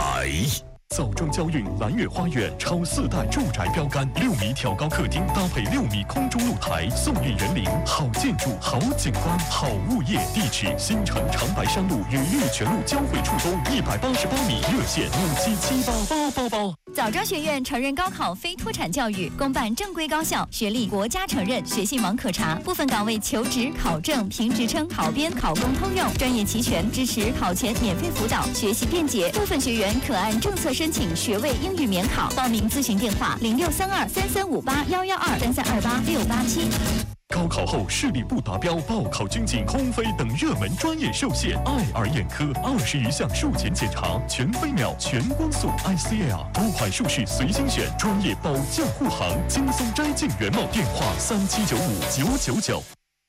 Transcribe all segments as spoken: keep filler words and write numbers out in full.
来。枣庄交运蓝悦花园超四代住宅标杆，六米挑高客厅搭配六米空中露台，送运人灵，好建筑、好景观、好物业。地址：新城长白山路与玉泉路交汇处东一百八十八米，热线五七七八八八八。 枣庄学院承认高考非脱产教育，公办正规高校，学历国家承认，学信网可查。部分岗位求职、考证、评职称、考编、考公通用，专业齐全，支持考前免费辅导，学习便捷。部分学员可按政策申请学位英语免考。报名咨询电话：零六三二三三五八幺幺二三三二八六八七。 高考后视力不达标、报考军警、空飞等热门专业受限，爱尔眼科二十余项术前检查，全飞秒、全光速 I C L， 多款术式随心选，专业保驾护航，轻松摘镜原貌。电话：三七九五九九九。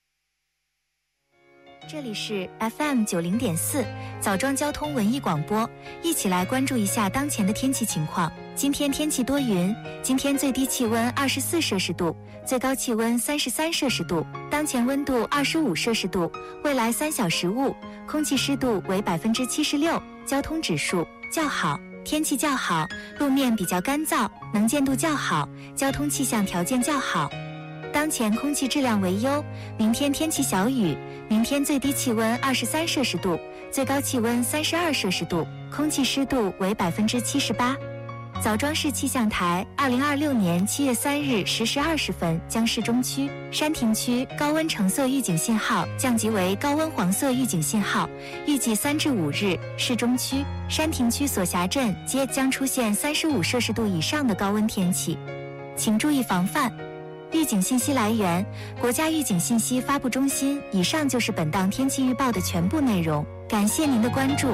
这里是 F M 九零点四枣庄交通文艺广播，一起来关注一下当前的天气情况。今天天气多云，今天最低气温二十四摄氏度，最高气温三十三摄氏度，当前温度二十五摄氏度，未来三小时雾，空气湿度为百分之七十六，交通指数较好，天气较好，路面比较干燥，能见度较好，交通气象条件较好。当前空气质量为优，明天天气小雨，明天最低气温二十三摄氏度，最高气温三十二摄氏度，空气湿度为百分之七十八。枣庄市气象台二零二六年七月三日十时二十分将市中区、山亭区高温橙色预警信号降级为高温黄色预警信号，预计三至五日，市中区、山亭区所辖镇皆将出现三十五摄氏度以上的高温天气，请注意防范。预警信息来源：国家预警信息发布中心。以上就是本档天气预报的全部内容，感谢您的关注。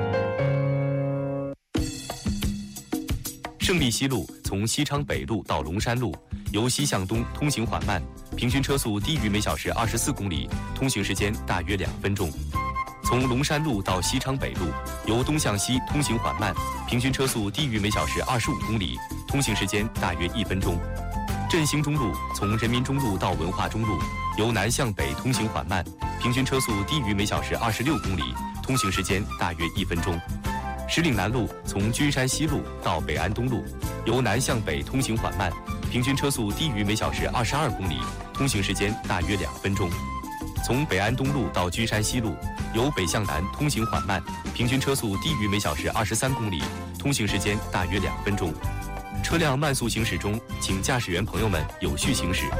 胜利西路从西昌北路到龙山路，由西向东通行缓慢，平均车速低于每小时二十四公里，通行时间大约两分钟。从龙山路到西昌北路，由东向西通行缓慢，平均车速低于每小时二十五公里，通行时间大约一分钟。振兴中路从人民中路到文化中路，由南向北通行缓慢，平均车速低于每小时二十六公里，通行时间大约一分钟。石岭南路从君山西路到北安东路，由南向北通行缓慢，平均车速低于每小时二十二公里，通行时间大约两分钟。从北安东路到君山西路，由北向南通行缓慢，平均车速低于每小时二十三公里，通行时间大约两分钟。车辆慢速行驶中，请驾驶员朋友们有序行驶。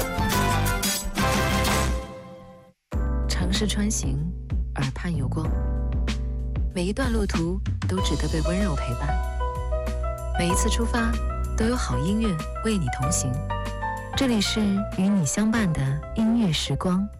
城市穿行，耳畔有光，每一段路途都值得被温柔陪伴，每一次出发都有好音乐为你同行。这里是与你相伴的音乐时光。